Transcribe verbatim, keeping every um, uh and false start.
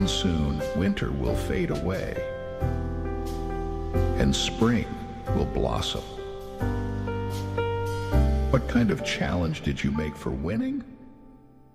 Soon, winter will fade away, and spring will blossom. What kind of challenge did you make for winning?